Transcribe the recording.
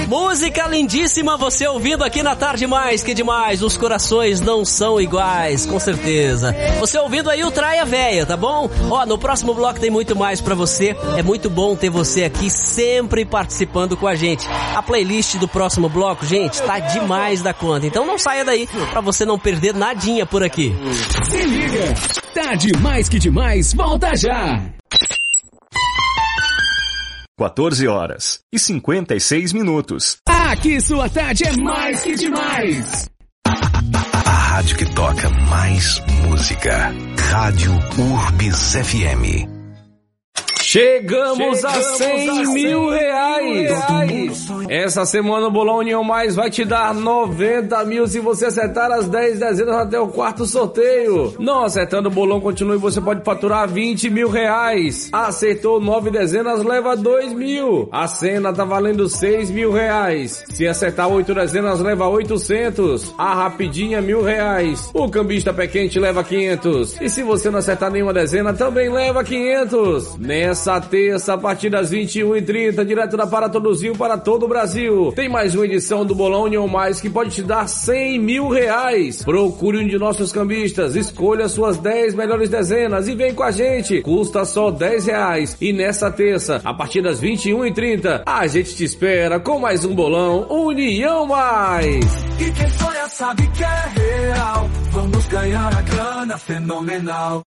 Música lindíssima, você ouvindo aqui na Tarde Mais, que demais, os corações não são iguais, com certeza. Você ouvindo aí o Traia Véia, tá bom? Ó, no próximo bloco tem muito mais pra você, é muito bom ter você aqui sempre participando com a gente. A playlist do próximo bloco, gente, tá demais da conta, então não saia daí pra você não perder nadinha por aqui. Se liga, tá demais que demais, volta já! 14h56. Aqui sua tarde é mais que demais! A rádio que toca mais música. Rádio Urbis FM. Chegamos a 100 mil reais. Essa semana o Bolão União Mais vai te dar 90 mil se você acertar as 10 dezenas até o quarto sorteio. Não acertando o bolão, continue, você pode faturar 20 mil reais. Acertou 9 dezenas, leva 2 mil. A cena tá valendo 6 mil reais. Se acertar 8 dezenas, leva 800. A rapidinha, 1.000 reais. O cambista pé quente leva 500. E se você não acertar nenhuma dezena, também leva 500. Nessa terça, a partir das 21h30, direto da Paratoduzil para todo o Brasil, tem mais uma edição do Bolão União Mais que pode te dar 100 mil reais. Procure um de nossos cambistas, escolha suas 10 melhores dezenas e vem com a gente. Custa só 10 reais. E nessa terça, a partir das 21h30, a gente te espera com mais um Bolão União Mais. E quem sonha sabe que é real. Vamos ganhar a grana fenomenal.